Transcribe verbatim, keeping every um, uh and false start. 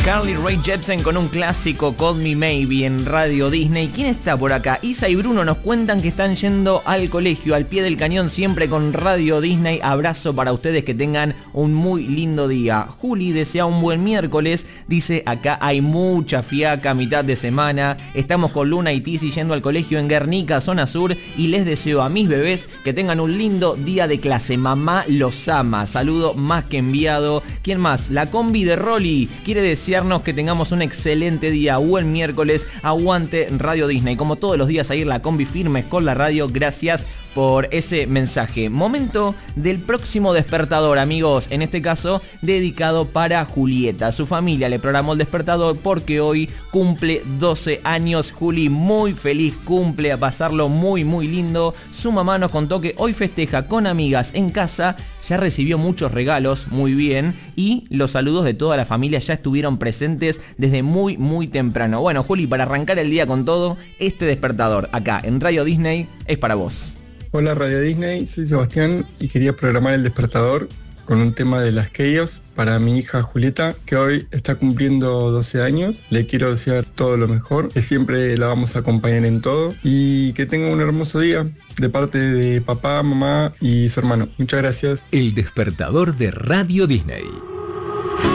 Carly Rae Jepsen con un clásico Call Me Maybe en Radio Disney. ¿Quién está por acá? Isa y Bruno nos cuentan que están yendo al colegio, al pie del cañón, siempre con Radio Disney. Abrazo para ustedes, que tengan un muy lindo día. Juli desea un buen miércoles. Dice, acá hay mucha fiaca, mitad de semana. Estamos con Luna y Tizi yendo al colegio en Guernica, zona sur. Y les deseo a mis bebés que tengan un lindo día de clase. Mamá los ama. Saludo más que enviado. ¿Quién más? La combi de Rolly quiere desearnos que tengamos un excelente día. Buen miércoles. Aguante Radio Disney. Como todos los días, a ir la combi firmes con la radio. Gracias por ese mensaje. Momento del próximo despertador, amigos. En este caso, dedicado para Julieta. Su familia le programó el despertador porque hoy cumple doce años. Juli, muy feliz cumple, a pasarlo muy, muy lindo. Su mamá nos contó que hoy festeja con amigas en casa. Ya recibió muchos regalos, muy bien. Y los saludos de toda la familia ya estuvieron presentes desde muy, muy temprano. Bueno, Juli, para arrancar el día con todo, este despertador acá en Radio Disney es para vos. Hola Radio Disney, soy Sebastián y quería programar el despertador con un tema de las Chaos para mi hija Julieta, que hoy está cumpliendo doce años. Le quiero desear todo lo mejor, que siempre la vamos a acompañar en todo y que tenga un hermoso día de parte de papá, mamá y su hermano. Muchas gracias. El despertador de Radio Disney.